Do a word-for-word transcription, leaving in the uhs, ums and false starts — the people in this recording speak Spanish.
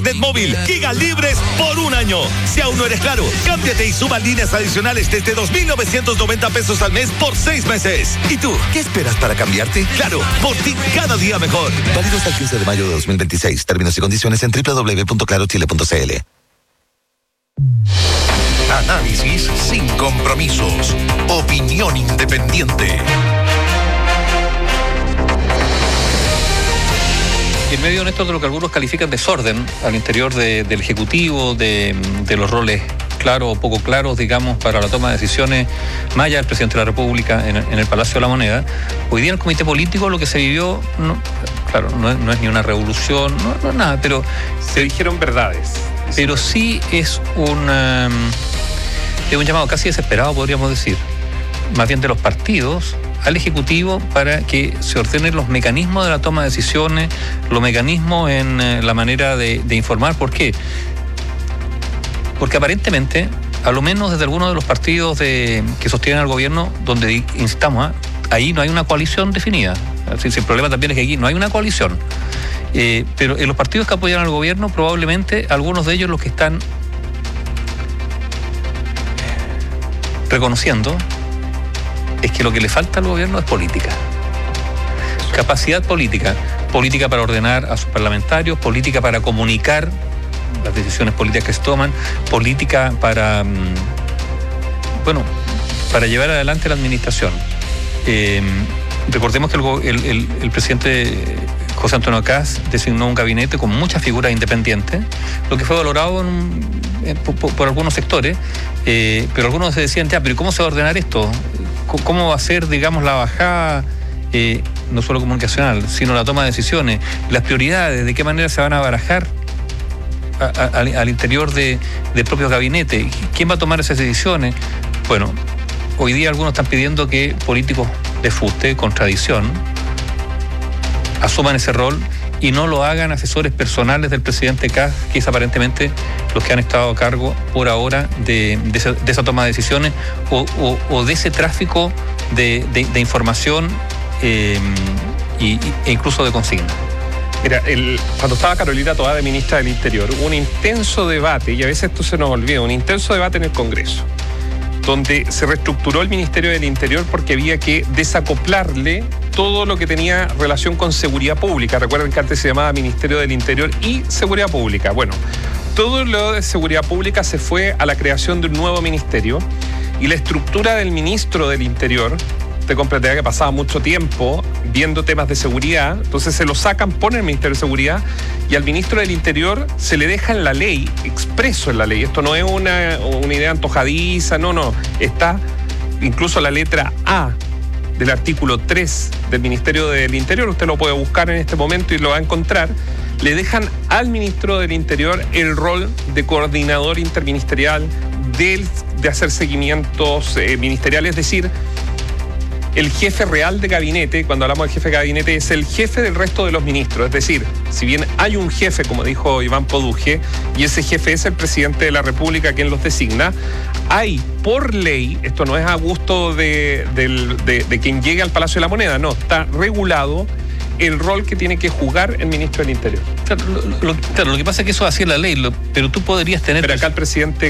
Net móvil, giga libres por un año. Si aún no eres Claro, cámbiate y suma líneas adicionales desde dos mil novecientos noventa pesos al mes por seis meses. ¿Y tú, qué esperas para cambiarte? Claro, por ti cada día mejor. Válido hasta el quince de mayo de dos mil veintiséis. Términos y condiciones en doble u doble u doble u punto claro chile punto c l. Análisis sin compromisos. Opinión independiente. En medio de esto de lo que algunos califican desorden al interior de, del Ejecutivo, de, de los roles claros o poco claros, digamos, para la toma de decisiones, más allá del presidente de la República en, en el Palacio de la Moneda, hoy día en el Comité Político lo que se vivió, no, claro, no es, no es ni una revolución, no, no es nada, pero... Se dijeron verdades. Pero sí es un, um, es un llamado casi desesperado, podríamos decir, más bien de los partidos al Ejecutivo para que se ordenen los mecanismos de la toma de decisiones, los mecanismos en eh, la manera de, de informar. ¿Por qué? Porque aparentemente, a lo menos desde algunos de los partidos de, que sostienen al gobierno, donde instamos, ¿eh? ahí no hay una coalición definida. Así, el problema también es que aquí no hay una coalición. Eh, pero en los partidos que apoyan al gobierno, probablemente algunos de ellos los que están reconociendo es que lo que le falta al gobierno es política. Capacidad política. Política para ordenar a sus parlamentarios, política para comunicar las decisiones políticas que se toman, política para, bueno, para llevar adelante la administración. Eh, recordemos que el, el, el, el presidente José Antonio Kast designó un gabinete con muchas figuras independientes, lo que fue valorado en, en, por, por algunos sectores, eh, pero algunos se decían, ya, pero ¿cómo se va a ordenar esto? ¿Cómo va a ser, digamos, la bajada, eh, no solo comunicacional, sino la toma de decisiones, las prioridades, de qué manera se van a barajar a, a, al, al interior de, del propio gabinete? ¿Quién va a tomar esas decisiones? Bueno, hoy día algunos están pidiendo que políticos de fuste, con tradición, asuman ese rol y no lo hagan asesores personales del presidente Kast, que es aparentemente los que han estado a cargo por ahora de, de, esa, de esa toma de decisiones o, o, o de ese tráfico de, de, de información eh, y, e incluso de consignas. Mira, el, cuando estaba Carolina Toá de ministra del Interior, hubo un intenso debate, y a veces esto se nos olvida, un intenso debate en el Congreso, donde se reestructuró el Ministerio del Interior porque había que desacoplarle todo lo que tenía relación con seguridad pública. Recuerden que antes se llamaba Ministerio del Interior y Seguridad Pública. Bueno, todo lo de seguridad pública se fue a la creación de un nuevo ministerio y la estructura del ministro del Interior, te comprenderá que pasaba mucho tiempo viendo temas de seguridad, entonces se lo sacan, ponen el Ministerio de Seguridad y al ministro del Interior se le deja en la ley, expreso en la ley. Esto no es una, una idea antojadiza, no, no, está incluso la letra A del artículo tres del Ministerio del Interior, usted lo puede buscar en este momento y lo va a encontrar. Le dejan al ministro del Interior el rol de coordinador interministerial, de, de hacer seguimientos eh, ministeriales, es decir, el jefe real de gabinete, cuando hablamos del jefe de gabinete, es el jefe del resto de los ministros. Es decir, si bien hay un jefe, como dijo Iván Poduje, y ese jefe es el presidente de la República quien los designa, hay por ley, esto no es a gusto de, de, de, de quien llegue al Palacio de la Moneda, no, está regulado el rol que tiene que jugar el ministro del Interior. Claro, lo, lo, claro, lo que pasa es que eso hacía la ley, lo, pero tú podrías tener... Pero acá el presidente